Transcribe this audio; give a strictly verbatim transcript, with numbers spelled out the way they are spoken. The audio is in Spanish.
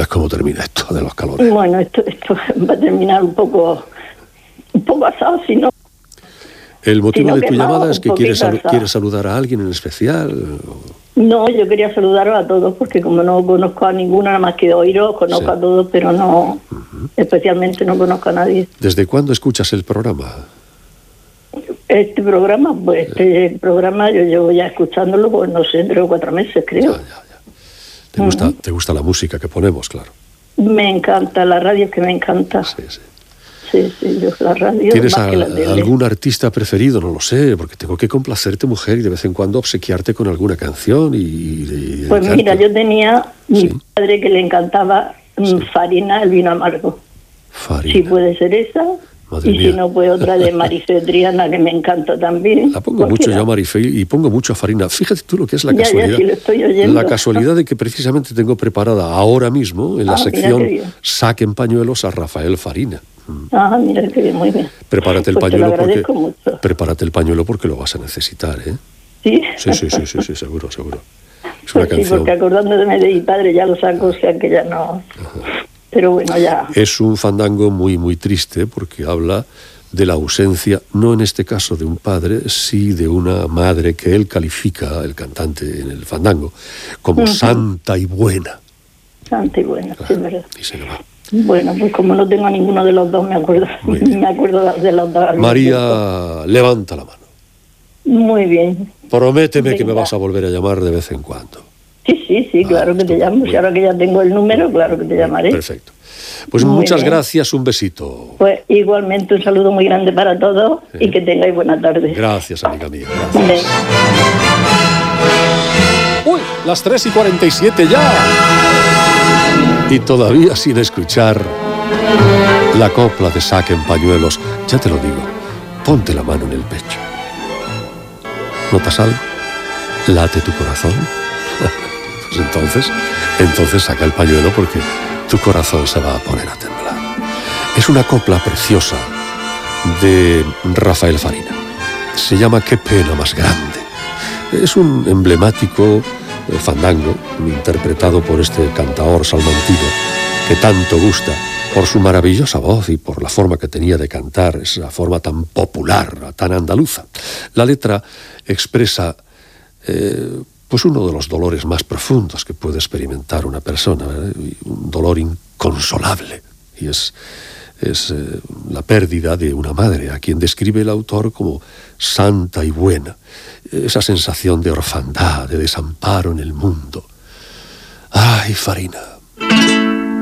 sabes cómo termina esto de los calores. Bueno, esto, esto va a terminar un poco, un poco asado, si no. El motivo si no de tu quemado, llamada es que quieres, sal- asado. quieres saludar a alguien en especial. No, yo quería saludaros a todos, porque como no conozco a ninguno, nada más que oíros, conozco Sí. a todos, pero no, uh-huh. especialmente no conozco a nadie. ¿Desde cuándo escuchas el programa? Este programa, pues este sí. programa yo llevo ya escuchándolo, pues no sé, tres o cuatro meses, creo. Ya, ya, ya. ¿Te, uh-huh. gusta, ¿Te gusta la música que ponemos, claro? Me encanta, la radio es que me encanta. Sí, sí. Sí, sí, yo la radio. ¿Tienes más a, que la tele. algún artista preferido? No lo sé, porque tengo que complacerte, mujer, y de vez en cuando obsequiarte con alguna canción y... y pues mira, yo tenía mi sí. padre que le encantaba sí. Farina, el vino amargo. Farina. Si puede ser esa. Madre y mía. si no, pues otra de Marifé Triana, que me encanta también. La pongo Cualquiera. mucho yo, Marifé, y pongo mucho a Farina. Fíjate tú lo que es la ya, casualidad. Ya, sí lo estoy oyendo. La casualidad de que precisamente tengo preparada ahora mismo, en la ah, sección Saquen pañuelos, a Rafael Farina. Ah, mira, que bien, muy bien. Prepárate el pues pañuelo porque mucho. prepárate el pañuelo porque lo vas a necesitar, ¿eh? Sí. Sí, sí, sí, sí, sí seguro, seguro. Es pues una sí, canción. porque acordándome de mi padre ya lo saco, o sea que ya no. Ajá. Pero bueno, ya. Es un fandango muy, muy triste porque habla de la ausencia, no en este caso de un padre, sí de una madre que él califica, el cantante en el fandango, como uh-huh. santa y buena. Santa y buena, claro, sí, es verdad. Y se le va. Bueno, pues como no tengo a ninguno de los dos, me acuerdo, me acuerdo de los dos. María, levanta la mano. Muy bien. Prométeme Venga. que me vas a volver a llamar de vez en cuando. Sí, sí, sí, claro ah, que te llamo. Si ahora que ya tengo el número, claro que te llamaré. Perfecto. Pues muy muchas bien. gracias, un besito. Pues igualmente un saludo muy grande para todos eh. y que tengáis buena tarde. Gracias, amiga mía. Gracias. Uy, las tres y cuarenta y siete ya. Y todavía sin escuchar la copla de Saquen pañuelos. Ya te lo digo, ponte la mano en el pecho. ¿Notas algo? ¿Late tu corazón? Pues entonces, entonces saca el pañuelo porque tu corazón se va a poner a temblar. Es una copla preciosa de Rafael Farina. Se llama Qué pena más grande. Es un emblemático fandango interpretado por este cantaor salmantino que tanto gusta por su maravillosa voz y por la forma que tenía de cantar, esa forma tan popular, tan andaluza. La letra expresa eh, pues uno de los dolores más profundos que puede experimentar una persona, ¿verdad? Un dolor inconsolable, y es, es eh, la pérdida de una madre, a quien describe el autor como santa y buena, esa sensación de orfandad, de desamparo en el mundo. ¡Ay, Farina!